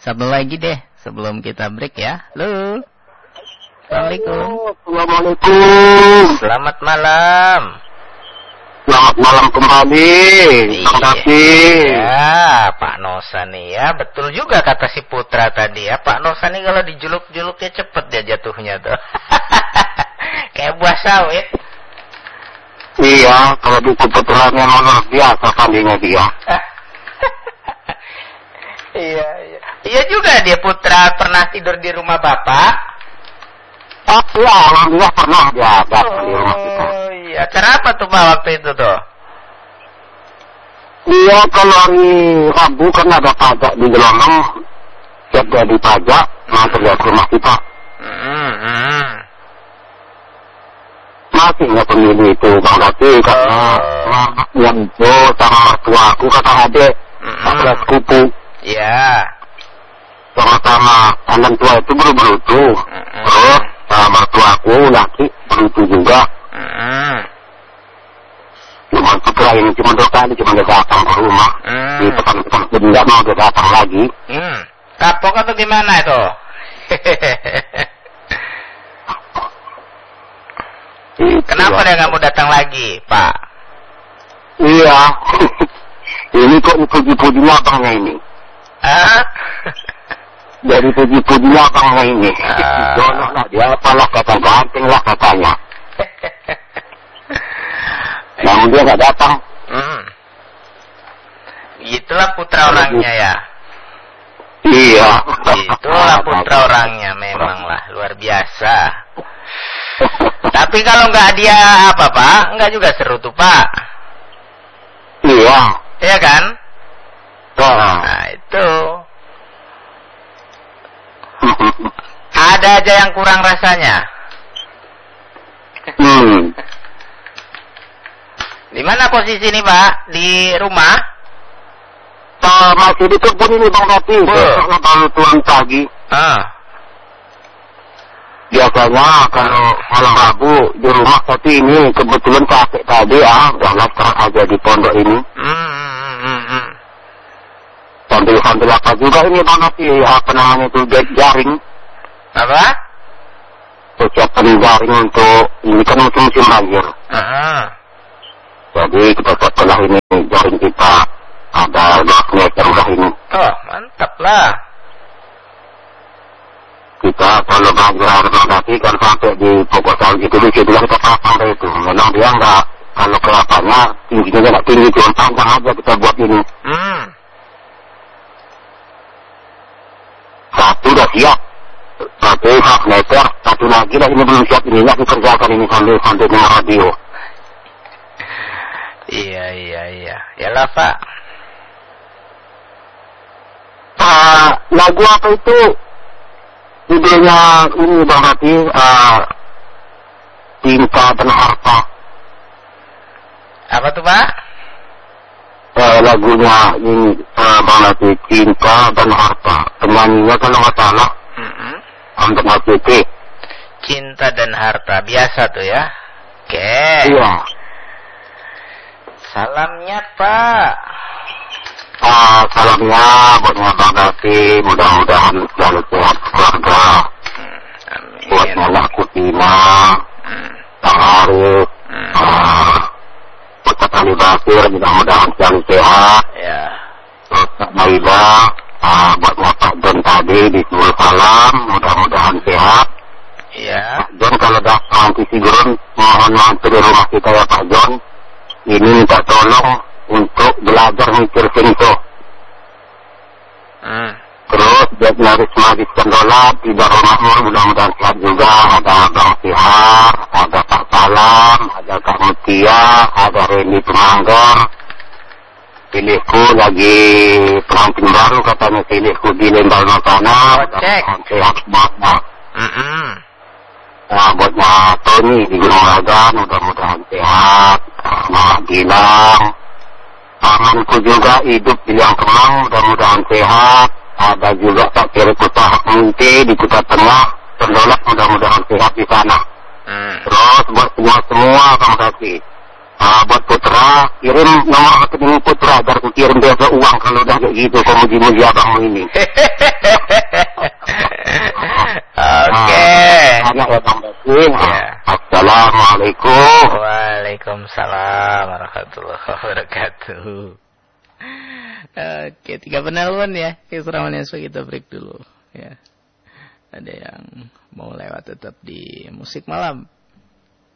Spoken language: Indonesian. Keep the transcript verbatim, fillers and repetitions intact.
Satu lagi deh sebelum kita break ya. Halo. Assalamualaikum. Assalamualaikum. Selamat malam. Selamat malam kembali. Terima kasih. Ya, Pak Nosa nih ya. Betul juga kata si Putra tadi ya. Pak Nosa nih kalau dijuluk-juluknya cepet dia jatuhnya tuh. Kayak buah sawit. Iya, kalau di kebetulannya luar biasa pandinya dia. Iya, iya. Iya juga dia Putra pernah tidur di rumah Bapak. Oh iya, alhamdulillah pernah dia datang di rumah kita. Oh iya, acara apa tuh Pak waktu itu tuh? Iya, kalau hari Rabu kan ada pajak di Gelonong. Siap jadi pajak, masuk ke rumah kita. Hmm, hmm. Masih nggak pemilih itu, Bang Rati, karena Oh. yang itu sama mertua aku, kata adik, Mm-mm. sama sepupu. Iya. Sama-sama anak tua itu beru-berutu. Mm-mm. Terus uh, mertua aku laki berutu juga. Hmm. Cuma putra ini cuma dua kali cuma dia datang ke rumah. Hmm. Di pekan-pekan tidak mau dia datang lagi. Hmm. Kapok atau gimana itu? Kenapa dia nggak mau datang lagi, Pak? Iya. Ini kok puji-pujinya abangnya ini. Ah? Dari puji-pujinya abangnya ini. Ah. Jodoh lah dia, apalah kata ganteng lah katanya. Namun dia nggak datang. Hmm. Itulah putra orangnya ya. Iya. Itulah putra orangnya memang lah luar biasa. Tapi kalau nggak dia apa Pak? Nggak juga seru tuh Pak. Iya. Iya kan? Nah. Nah itu. Ada aja yang kurang rasanya. Hmm. Di mana posisi ini Pak? Di rumah? Uh, masih di kebun ini Bang Rati. Oh. Karena baru turun pagi. Ah. Biasanya kalau malam Rabu di rumah, tapi ini kebetulan capek tadi ah, udah sekarang aja di pondok ini. Hmm, hmm, hmm, hmm. Sambil-sambil apa juga ini Bang Rati, apa namanya itu jaring. Apa? Persiapan jaring untuk ini kan musim-musim banjir. Ah. Jadi kita setelah ini jaring kita ada dua meter udah ini. Oh mantap lah. Kita kalau banjir nanti kan sampai di pokok sawit itu di sebelah kita pasang deh itu. Memang dia enggak, kalau kelapanya tingginya enggak tinggi, cuma panjang aja kita buat ini. Hmm. Satu udah siap, satu hak meter, satu lagi lah ini belum siap, ini nggak dikerjakan ini sambil sambil dengan radio. Iya iya iya. Yalah Pak. Uh, lagu apa itu? Judulnya ini Bang Rati, uh, Cinta dan Harta. Apa tuh Pak? Uh, lagunya ini uh, Bang Rati, Cinta dan Harta. Penyanyinya kalau nggak salah, Mm-mm. untuk Mas Titi. Cinta dan harta biasa tuh ya. Oke. Iya. Salamnya Pak. Uh, salamnya buat Bang Rati, mudah-mudahan selalu sehat keluarga. Hmm, amin. Buat Nala Kutina, Hmm, Bang Arif, hmm. uh, buat Kak Ali Basir, mudah-mudahan selalu sehat. Ya. Terus Kak Maida, uh, buat Bapak John tadi di Seluruh Salam, mudah-mudahan sehat. Iya. Pak John kalau datang ke Sigurun, mohon mampir di rumah kita ya Pak John. Ini minta tolong untuk belajar mikir singso. Hmm. Terus buat nyaris Magis Kendola di Darul Makmur, mudah-mudahan sehat juga. Ada Bang Sihar, ada Pak Salam, ada Kak Mutia, ada Randy Pemanggor. Pilihku lagi pengantin baru, katanya pilihku di Lembal Notana. Oh, cek. Sehat banget. Mm-mm. Nah, buat Mak Tony di Gunung Ragan, mudah-mudahan sehat. Mak Gilang, tanganku juga hidup di Liang Kemang, mudah-mudahan sehat. Ada juga Pak Kiri Kuta Munti di Kuta Tengah, Pendolak, mudah-mudahan sehat di sana. Hmm. Terus buat semua-semua Bang Rati, Uh, buat Putra, kirim nomor rekening Putra agar ku kirim biasa uang kalau udah kayak gitu, kau muji-muji abangmu ini. Oke. Anak ya Bang Basin. Assalamualaikum. Waalaikumsalam warahmatullahi wabarakatuh. Oke, tiga penelpon ya. Keseramanya so kita break dulu. Ya. Ada yang mau lewat tetap di musik malam.